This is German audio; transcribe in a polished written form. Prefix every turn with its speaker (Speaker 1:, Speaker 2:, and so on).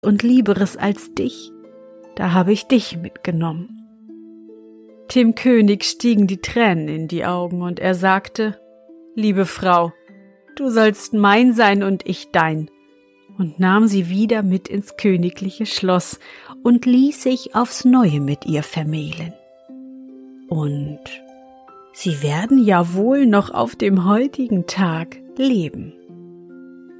Speaker 1: und Lieberes als dich, da habe ich dich mitgenommen.« Dem König stiegen die Tränen in die Augen und er sagte: »Liebe Frau, du sollst mein sein und ich dein«, und nahm sie wieder mit ins königliche Schloss und ließ sich aufs Neue mit ihr vermählen. Und sie werden ja wohl noch auf dem heutigen Tag leben.